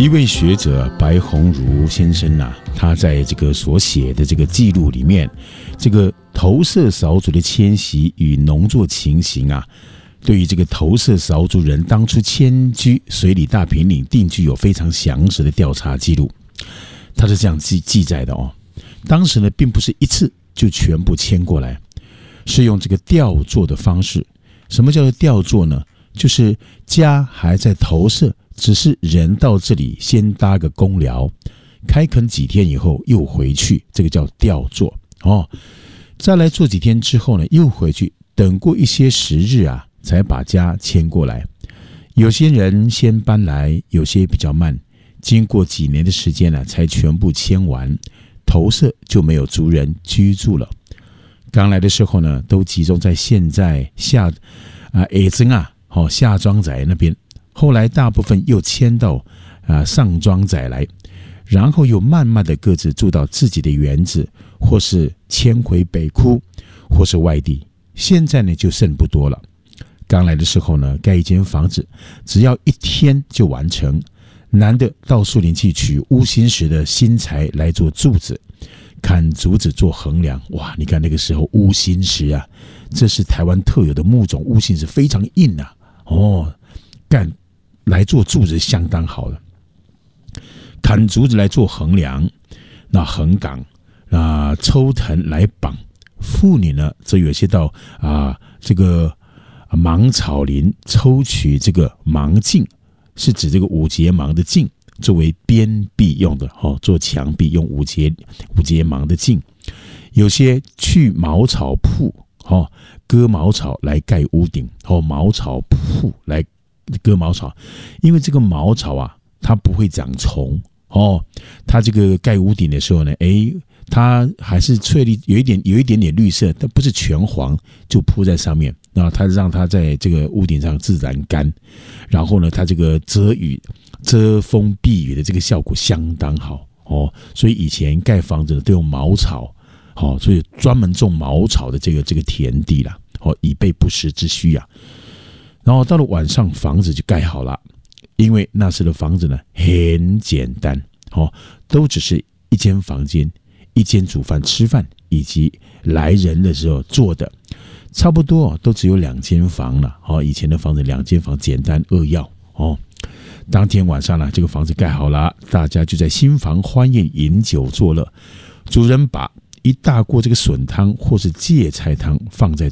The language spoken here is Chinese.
一位学者白鸿儒先生啊，他在这个所写的这个记录里面，这个投射扫帚的迁徙与农作情形啊，对于这个投射扫帚人当初迁居水里大平岭定居有非常详实的调查记录。他是这样记载的哦，当时呢并不是一次就全部迁过来，是用这个调作的方式。什么叫做调作呢？就是家还在投射，只是人到这里先搭个公寮，开垦几天以后又回去，这个叫调作哦。再来做几天之后呢，又回去，等过一些时日啊，才把家迁过来。有些人先搬来，有些比较慢，经过几年的时间呢，才全部迁完，投射就没有族人居住了。刚来的时候呢，都集中在现在下庄仔那边，后来大部分又迁到上庄仔来，然后又慢慢的各自住到自己的园子，或是迁回北窟，或是外地。现在呢就剩不多了。刚来的时候呢，盖一间房子只要1天就完成，男的到树林去取乌心石的新材来做柱子，砍竹子做横梁。哇，你看那个时候乌心石啊，这是台湾特有的木种，乌心石非常硬啊，干来做柱子相当好的，砍竹子来做横梁，那横杆抽藤来绑。妇女呢，则有些到这个芒草林抽取这个芒茎，是指这个五节芒的茎，作为边壁用的做墙壁用五节芒的茎。有些去茅草铺割茅草来盖屋顶，茅草铺来割茅草，因为这个茅草啊，它不会长虫它这个盖屋顶的时候呢，它还是翠绿，有一点点绿色，但不是全黄，就铺在上面，然后它让它在这个屋顶上自然干，然后呢，它这个遮风避雨的这个效果相当好所以以前盖房子都用茅草所以专门种茅草的这个田地啦以备不时之需啊。然后到了晚上，房子就盖好了，因为那时的房子呢很简单都只是一间房间，一间煮饭吃饭以及来人的时候做的，差不多都只有2间房了以前的房子2间房简单扼要当天晚上呢，这个房子盖好了，大家就在新房欢宴饮酒作乐。主人把一大锅这个笋汤或是芥菜汤放在